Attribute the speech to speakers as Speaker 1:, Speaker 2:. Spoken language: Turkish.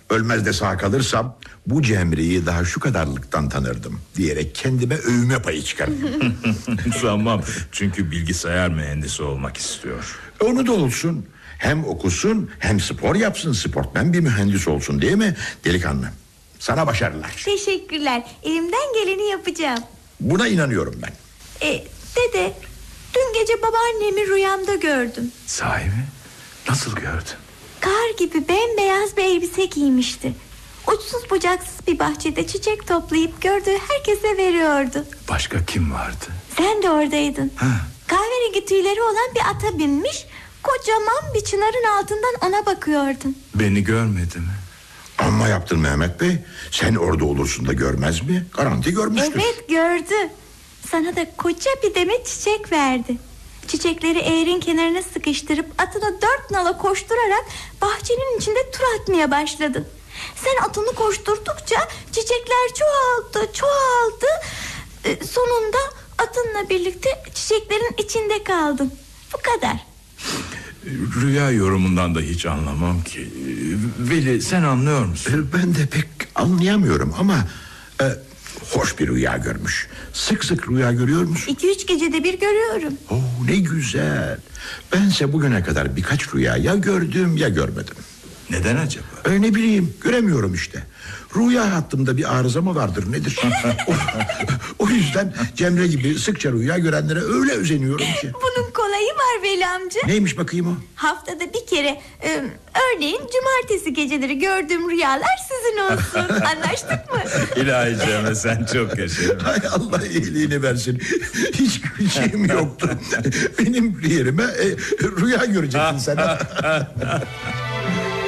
Speaker 1: Ölmez de sağ kalırsam bu Cemre'yi daha şu kadarlıktan tanırdım diyerek kendime övünme payı çıkarım.
Speaker 2: Sanmam, çünkü bilgisayar mühendisi olmak istiyor.
Speaker 1: Onu da olsun. Hem okusun hem spor yapsın, sportmen bir mühendis olsun, değil mi delikanlı? Sana başarılar.
Speaker 3: Teşekkürler. Elimden geleni yapacağım.
Speaker 1: Buna inanıyorum ben.
Speaker 3: Dede, dün gece babaannemi rüyamda gördüm.
Speaker 2: Sahi mi? Nasıl gördün?
Speaker 3: Kar gibi bembeyaz bir elbise giymişti. Uçsuz bucaksız bir bahçede çiçek toplayıp gördüğü herkese veriyordu.
Speaker 2: Başka kim vardı?
Speaker 3: Sen de oradaydın.
Speaker 2: Ha.
Speaker 3: Kahverengi tüyleri olan bir ata binmiş, kocaman bir çınarın altından ona bakıyordun.
Speaker 2: Beni görmedi mi?
Speaker 1: Amma yaptın Mehmet Bey. Sen orada olursun da görmez mi? Garanti görmüştür.
Speaker 3: Evet, gördü. Sana da koca bir demet çiçek verdi. Çiçekleri eğerin kenarına sıkıştırıp atını 4 nala koşturarak bahçenin içinde tur atmaya başladın. Sen atını koşturdukça çiçekler çoğaldı. Sonunda atınla birlikte çiçeklerin içinde kaldın. Bu kadar.
Speaker 2: Rüya yorumundan da hiç anlamam ki. Veli, sen anlıyor musun?
Speaker 1: Ben de pek anlayamıyorum ama hoş bir rüya görmüş. Sık sık rüya görüyor musun?
Speaker 3: 2-3 gecede bir görüyorum.
Speaker 1: Ne güzel. Bense bugüne kadar birkaç rüya ya gördüm ya görmedim.
Speaker 2: Neden acaba?
Speaker 1: Ne bileyim, göremiyorum işte. Rüya hattımda bir arıza mı vardır nedir? o yüzden Cemre gibi sıkça rüya görenlere öyle özeniyorum ki.
Speaker 3: Bunun kolayı var Veli amca.
Speaker 1: Neymiş bakayım o?
Speaker 3: Haftada bir kere, örneğin cumartesi geceleri gördüğüm rüyalar sizin olsun. Anlaştık mı?
Speaker 2: İlahi Cemre, sen çok yaşa.
Speaker 1: Hay Allah iyiliğini versin. Hiç şeyim yoktu. Benim yerime rüya görecektin sen.